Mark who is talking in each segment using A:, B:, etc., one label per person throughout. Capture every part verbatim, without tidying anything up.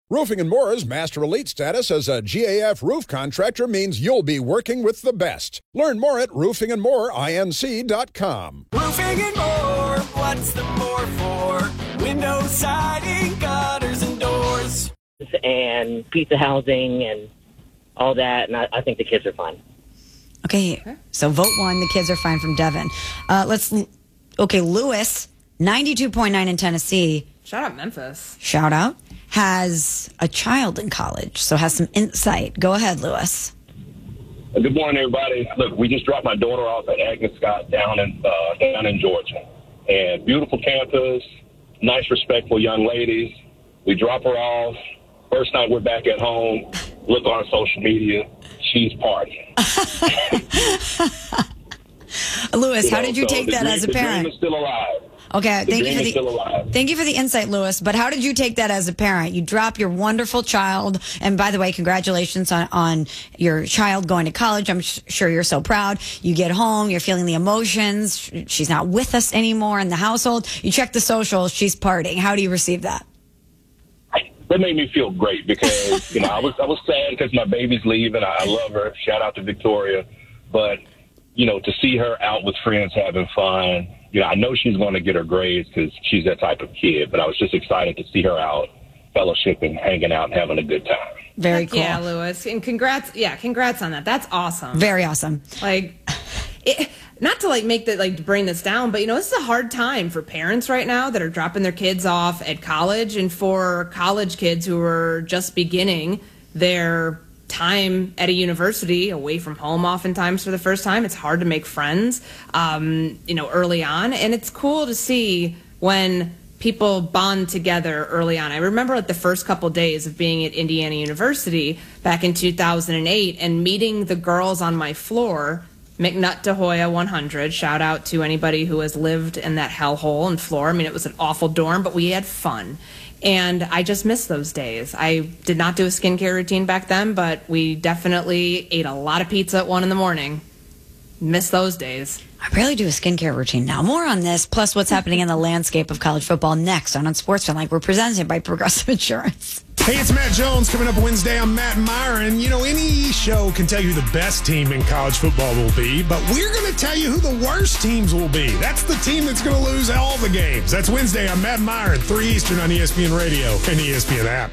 A: Roofing and More's Master Elite status as a G A F roof contractor means you'll be working with the best. Learn more at roofing and more inc dot com.
B: Roofing and More, what's the more for? Windows, siding, gutters, and doors.
C: And pizza housing and all that, and I, I think the kids are fine.
D: Okay, so vote one, the kids are fine from Devin. Uh, let's, okay, Lewis, ninety-two point nine in Tennessee.
E: Shout out Memphis.
D: Shout out. Has a child in college, so has some insight. Go ahead, Lewis.
F: Good morning, everybody. Look, we just dropped my daughter off at Agnes Scott down in, uh, down in Georgia. And beautiful campus, nice, respectful young ladies. We drop her off. First night we're back at home, look on social media, she's partying.
D: Lewis,
F: you
D: how
F: know,
D: did you
F: so
D: take
F: the
D: that
F: dream,
D: as a
F: the
D: parent?
F: Dream is still alive.
D: Okay,
F: the
D: thank you for
F: is still
D: the
F: alive.
D: thank you for the insight, Lewis. But how did you take that as a parent? You drop your wonderful child, and by the way, congratulations on, on your child going to college. I'm sh- sure you're so proud. You get home, you're feeling the emotions. She's not with us anymore in the household. You check the socials, she's partying. How do you receive that?
F: That made me feel great because, you know, I was I was sad because my baby's leaving. I love her. Shout out to Victoria. But, you know, to see her out with friends having fun, you know, I know she's going to get her grades because she's that type of kid. But I was just excited to see her out fellowshipping, hanging out, and having a good time.
D: Very
E: Heck
D: cool.
E: Yeah, Lewis. And congrats. Yeah, congrats on that. That's awesome.
D: Very awesome.
E: Like, it, not to like make that, like to bring this down, but you know, this is a hard time for parents right now that are dropping their kids off at college, and for college kids who are just beginning their time at a university away from home oftentimes for the first time. It's hard to make friends, um, you know, early on. And it's cool to see when people bond together early on. I remember like the first couple days of being at Indiana University back in two thousand eight and meeting the girls on my floor. McNutt to Hoya one hundred. Shout out to anybody who has lived in that hellhole in floor. I mean, it was an awful dorm, but we had fun. And I just miss those days. I did not do a skincare routine back then, but we definitely ate a lot of pizza at one in the morning. Miss those days.
D: I barely do a skincare routine now. More on this, plus what's happening in the landscape of college football next on Unsportsman. Like we're presented by Progressive Insurance.
G: Hey, it's Matt Jones coming up Wednesday. I'm Matt Myron. You know, any show can tell you who the best team in college football will be, but we're going to tell you who the worst teams will be. That's the team that's going to lose all the games. That's Wednesday. I'm Matt Myron, three Eastern on E S P N Radio and E S P N app.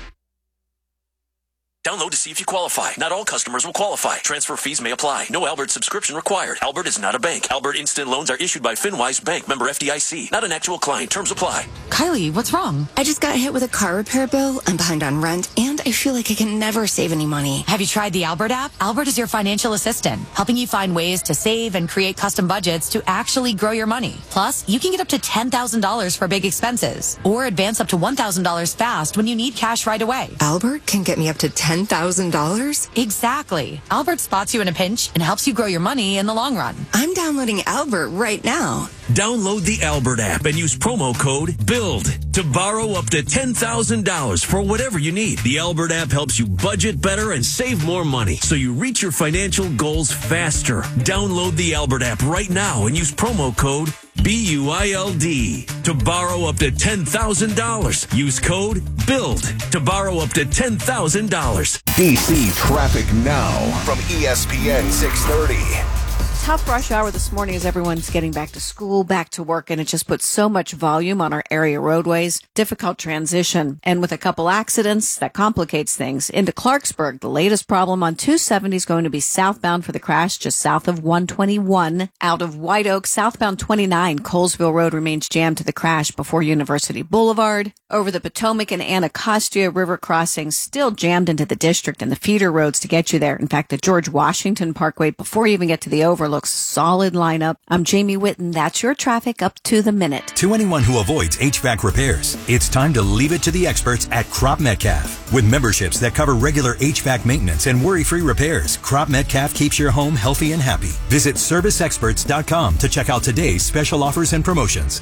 H: Download to see if you qualify. Not all customers will qualify. Transfer fees may apply. No Albert subscription required. Albert is not a bank. Albert Instant Loans are issued by FinWise Bank, member F D I C. Not an actual client. Terms apply.
I: Kylie, what's wrong? I just got hit with a car repair bill. I'm behind on rent, and I feel like I can never save any money.
J: Have you tried the Albert app? Albert is your financial assistant, helping you find ways to save and create custom budgets to actually grow your money. Plus, you can get up to ten thousand dollars for big expenses, or advance up to one thousand dollars fast when you need cash right away.
I: Albert can get me up to ten thousand dollars?
J: Exactly. Albert spots you in a pinch and helps you grow your money in the long run.
I: I'm downloading Albert right now.
H: Download the Albert app and use promo code BUILD to borrow up to ten thousand dollars for whatever you need. The Albert app helps you budget better and save more money so you reach your financial goals faster. Download the Albert app right now and use promo code B U I L D to borrow up to ten thousand dollars. Use code BUILD to borrow up to ten thousand dollars.
K: D C traffic now from E S P N six thirty.
L: Tough rush hour this morning as everyone's getting back to school, back to work, and it just puts so much volume on our area roadways. Difficult transition. And with a couple accidents, that complicates things. Into Clarksburg, the latest problem on two seventy is going to be southbound for the crash just south of one twenty-one. Out of White Oak, southbound twenty-nine, Colesville Road remains jammed to the crash before University Boulevard. Over the Potomac and Anacostia River crossing, still jammed into the district and the feeder roads to get you there. In fact, the George Washington Parkway, before you even get to the overlook, solid lineup. I'm Jamie Whitten. That's your traffic up to the minute.
M: To anyone who avoids H V A C repairs, it's time to leave it to the experts at Crop Metcalf. With memberships that cover regular H V A C maintenance and worry-free repairs, Crop Metcalf keeps your home healthy and happy. Visit service experts dot com to check out today's special offers and promotions.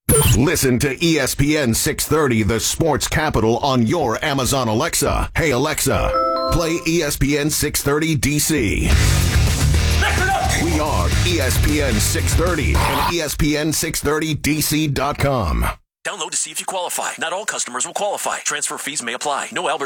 K: Listen to E S P N six thirty, the sports capital, on your Amazon Alexa. Hey Alexa, play E S P N six thirty D C. We are E S P N six thirty and E S P N six thirty D C dot com.
H: Download to see if you qualify. Not all customers will qualify. Transfer fees may apply. No Albert